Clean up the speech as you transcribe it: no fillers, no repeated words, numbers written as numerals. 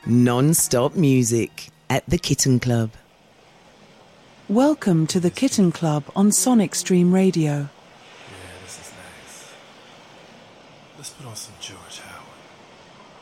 Non-stop music at the Kitten Club. Welcome to the Kitten Club on Sonic Stream Radio. Yeah, this is nice. Let's put on some George Howard.